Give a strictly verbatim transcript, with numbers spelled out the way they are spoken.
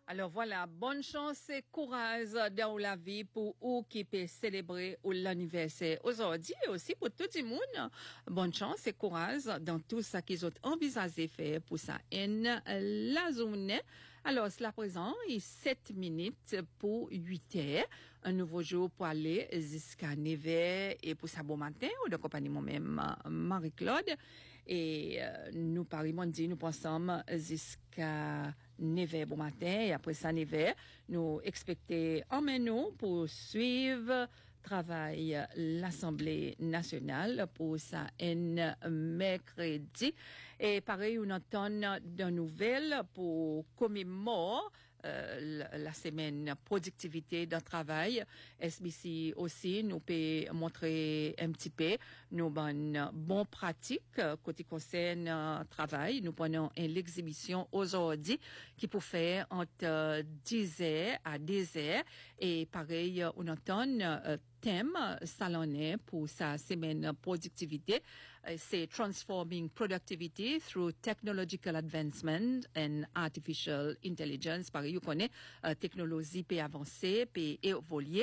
Alors voilà, bonne chance et courage dans la vie pour vous qui peut célébrer l'anniversaire aujourd'hui et aussi pour tout le monde. Bonne chance et courage dans tout ce qu'ils ont envisagé faire pour ça. Et la journée, alors cela présent, il sept minutes pour huit heures. Un nouveau jour pour aller jusqu'à neuf heures et pour ça bon matin, ou de compagnie moi-même, Marie-Claude. Et euh, nous, Paris Mondi, nous pensons jusqu'à neuf heures bon matin et après ça neuf heures nous expectons en nous pour suivre travail l'Assemblée nationale pour ça un mercredi et pareil on entend de nouvelles pour commémorer euh, la semaine productivité d'un travail. S B C aussi nous peut montrer un petit peu nos bonnes bonnes pratiques côté concerne euh, travail. Nous prenons une exhibition aujourd'hui qui peut faire entre dix heures à dix heures et pareil on entend euh, thème salonné pour sa semaine productivité, c'est Transforming Productivity through Technological Advancement and Artificial Intelligence. Pareil, vous connaissez, euh, technologie peut avancer, peut évoluer.